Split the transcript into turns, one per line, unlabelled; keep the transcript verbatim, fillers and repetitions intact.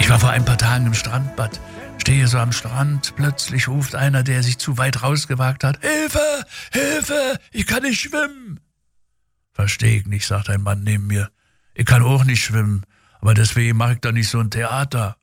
Ich war vor ein paar Tagen im Strandbad, stehe so am Strand, plötzlich ruft einer, der sich zu weit rausgewagt hat, Hilfe, Hilfe, ich kann nicht schwimmen. Versteh ich nicht, sagt ein Mann neben mir. Ich kann auch nicht schwimmen, aber deswegen mache ich doch nicht so ein Theater.